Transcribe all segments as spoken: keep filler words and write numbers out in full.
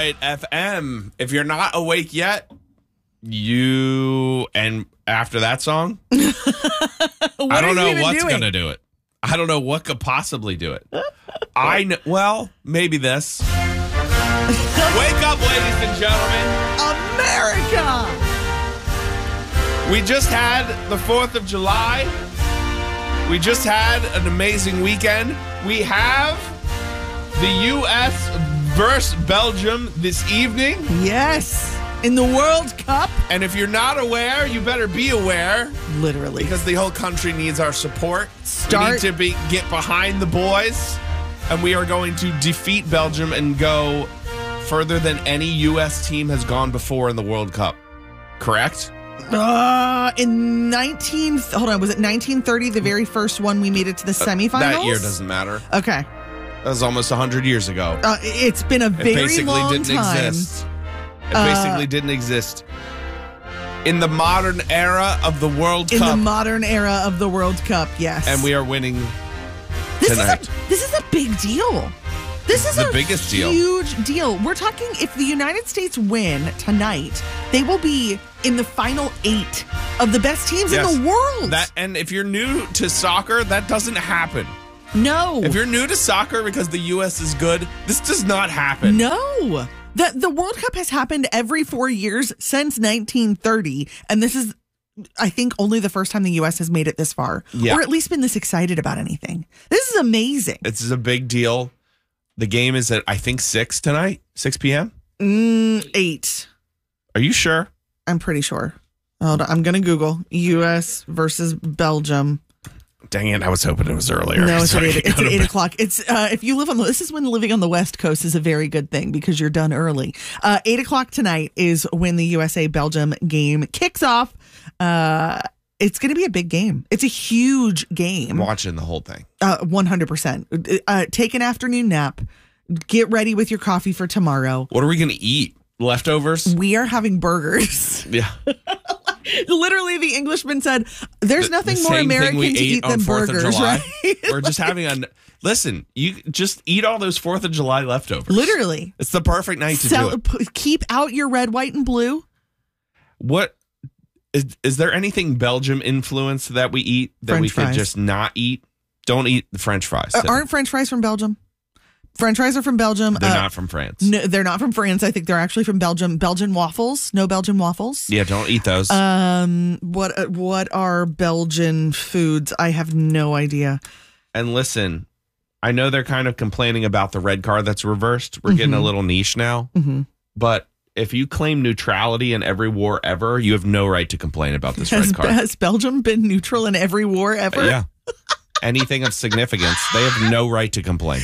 right, F M. If you're not awake yet, you and after that song, I don't know what's going to do it. I don't know what could possibly do it. I know, well, maybe this. Wake up, ladies and gentlemen. America! We just had the fourth of July. We just had an amazing weekend. We have the U S versus Belgium this evening. Yes, in the World Cup. And if you're not aware, you better be aware. Literally. Because the whole country needs our support. Start. We need to be, get behind the boys. And we are going to defeat Belgium and go further than any U S team has gone before in the World Cup. Correct? Uh, in nineteen, hold on, was it nineteen thirty, the very first one we made it to the semifinals? Uh, that year doesn't matter. Okay. That was almost one hundred years ago. Uh, it's been a very it basically long didn't time. Exist. It Uh, basically didn't exist. In the modern era of the World in Cup. In the modern era of the World Cup, yes. And we are winning this tonight. Is a, this is a big deal. This is the a biggest deal. huge deal. We're talking if the United States win tonight, they will be in the final eight of the best teams yes. in the world. That and if you're new to soccer, that doesn't happen. No. If you're new to soccer because the U S is good, this does not happen. No. The the World Cup has happened every four years since nineteen thirty, and this is I think only the first time the U S has made it this far, yeah. or at least been this excited about anything. This is amazing. It's a big deal. The game is at, I think, six tonight, six p.m.? Mm, eight. Are you sure? I'm pretty sure. Hold on. I'm going to Google U S versus Belgium. Dang it. I was hoping it was earlier. No, it's so at eight, it's at eight bed. o'clock. It's uh, if you live on the, this is when living on the West Coast is a very good thing because you're done early. Uh, eight o'clock tonight is when the U S A Belgium game kicks off. Uh, It's going to be a big game. It's a huge game. I'm watching the whole thing. Uh, one hundred percent. Uh, take an afternoon nap. Get ready with your coffee for tomorrow. What are we going to eat? Leftovers? We are having burgers. Yeah. Literally, the Englishman said, there's the, nothing the more same American thing we to ate eat than on fourth burgers, of July. right? We're just having a... Listen, you just eat all those fourth of July leftovers. Literally. It's the perfect night to Sell, do it. p- keep out your red, white, and blue. What... Is, is there anything Belgium influenced that we eat that French we could fries. just not eat? Don't eat the French fries. Uh, today. aren't French fries from Belgium? French fries are from Belgium. They're Uh, not from France. No, they're not from France. I think they're actually from Belgium. Belgian waffles. No Belgian waffles. Yeah, don't eat those. Um, what uh, what are Belgian foods? I have no idea. And listen, I know they're kind of complaining about the red card that's reversed. We're getting a little niche now. Mm-hmm. But if you claim neutrality in every war ever, you have no right to complain about this Has, red card. has Belgium been neutral in every war ever? Yeah. Anything of significance, they have no right to complain.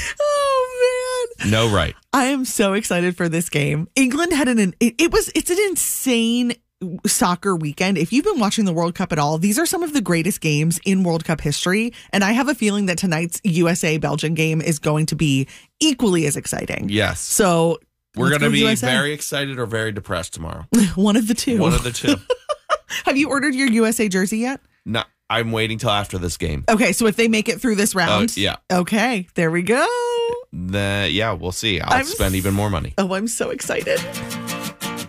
Oh man. No right. I am so excited for this game. England had an it, it was it's an insane soccer weekend. If you've been watching the World Cup at all, these are some of the greatest games in World Cup history, and I have a feeling that tonight's U S A Belgium game is going to be equally as exciting. Yes. So We're going to be U S A. very excited or very depressed tomorrow. One of the two. One of the two. Have you ordered your U S A jersey yet? No, I'm waiting till after this game. Okay, so if they make it through this round, Uh, yeah. Okay, there we go. The, yeah, we'll see. I'll I'm spend even more money. Oh, I'm so excited.